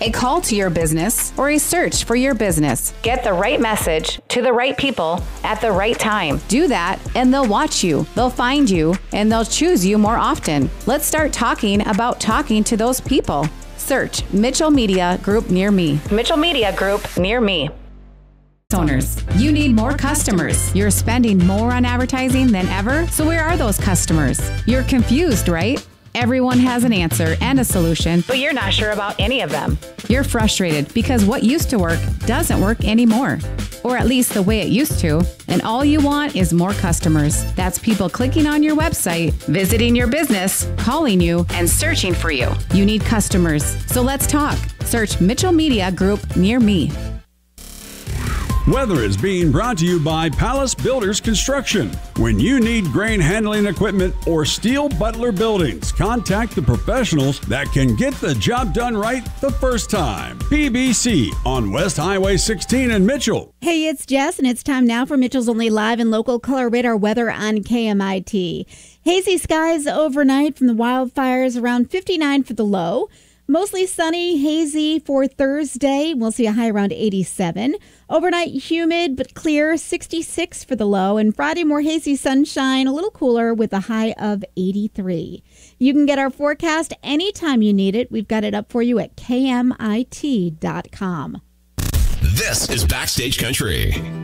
a call to your business, or a search for your business. Get the right message to the right people at the right time. Do that, and they'll watch you, they'll find you, and they'll choose you more often. Let's start talking about talking to those people. Search Mitchell Media Group near me. Mitchell Media Group near me. Owners, you need more customers. You're spending more on advertising than ever, so where are those customers? You're confused, right? Everyone has an answer and a solution, but you're not sure about any of them. You're frustrated because what used to work doesn't work anymore, or at least the way it used to, and all you want is more customers. That's people clicking on your website, visiting your business, calling you, and searching for you. You need customers, so let's talk. Search Mitchell Media Group near me. Weather is being brought to you by Palace Builders Construction. When you need grain handling equipment or steel Butler buildings, contact the professionals that can get the job done right the first time. PBC on West Highway 16 in Mitchell. Hey, it's Jess, and it's time now for Mitchell's only live and local color radar weather on KMIT. Hazy skies overnight from the wildfires, around 59 for the low. Mostly sunny, hazy for Thursday. We'll see a high around 87. Overnight humid but clear, 66 for the low. And Friday, more hazy sunshine, a little cooler with a high of 83. You can get our forecast anytime you need it. We've got it up for you at KMIT.com. This is Backstage Country.